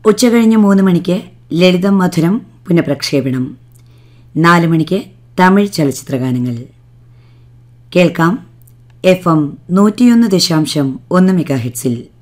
ഉച്ചകഴിഞ്ഞ് 3 മണിക്ക് ലളിതം മധുരം പുനഃപ്രക്ഷേപണം. 4 മണിക്ക് തമിഴ് ചലച്ചിത്രഗാനങ്ങൾ കേൾക്കാം. FM 101.1 മെഗാഹെർട്സിൽ.